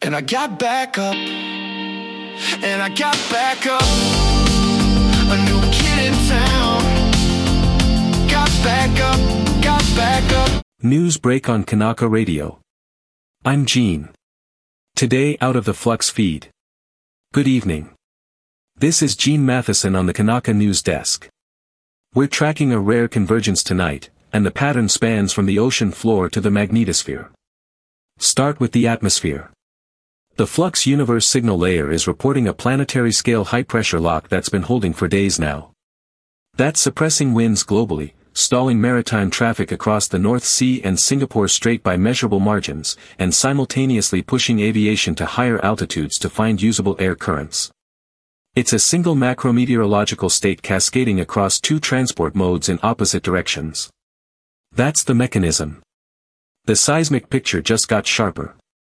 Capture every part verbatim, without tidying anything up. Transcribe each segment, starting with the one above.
And I got back up, and I got back up. A new kid in town. Got back up, got back up. News break on Kanaka Radio. I'm Gene. Today out of the Flux feed. Good evening. This is Gene Matheson on the Kanaka News Desk. We're tracking a rare convergence tonight, and the pattern spans from the ocean floor to the magnetosphere. Start with the atmosphere. The Flux universe signal layer is reporting a planetary-scale high-pressure lock that's been holding for days now. That's suppressing winds globally, stalling maritime traffic across the North Sea and Singapore Strait by measurable margins, and simultaneously pushing aviation to higher altitudes to find usable air currents. It's a single macrometeorological state cascading across two transport modes in opposite directions. That's the mechanism. The seismic picture just got sharper.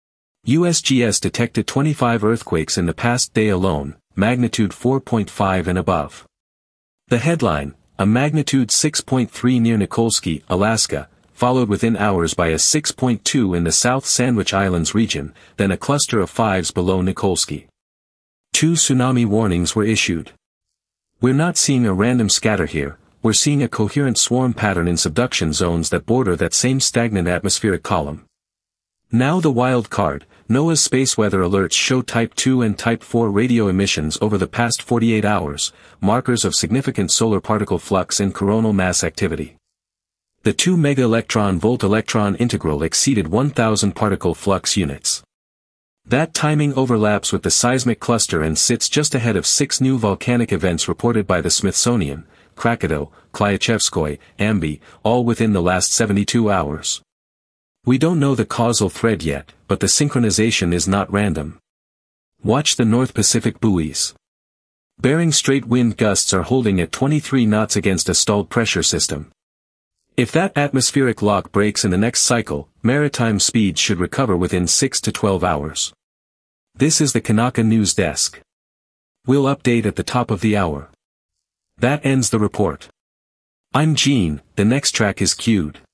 U S G S detected twenty-five earthquakes in the past day alone, magnitude four point five and above. The headline, a magnitude six point three near Nikolsky, Alaska, followed within hours by a six point two in the South Sandwich Islands region, then a cluster of fives below Nikolsky. Two tsunami warnings were issued. We're not seeing a random scatter here, we're seeing a coherent swarm pattern in subduction zones that border that same stagnant atmospheric column. Now the wild card, NOAA's space weather alerts show Type two and Type four radio emissions over the past forty-eight hours, markers of significant solar particle flux and coronal mass activity. The two megaelectron volt electron integral exceeded one thousand particle flux units. That timing overlaps with the seismic cluster and sits just ahead of six new volcanic events reported by the Smithsonian, Krakatoa, Klyachevskoye, Amby, all within the last seventy-two hours. We don't know the causal thread yet, but the synchronization is not random. Watch the North Pacific buoys. Bering Strait wind gusts are holding at twenty-three knots against a stalled pressure system. If that atmospheric lock breaks in the next cycle, maritime speeds should recover within six to twelve hours. This is the Kanaka News Desk. We'll update at the top of the hour. That ends the report. I'm Gene, the next track is queued.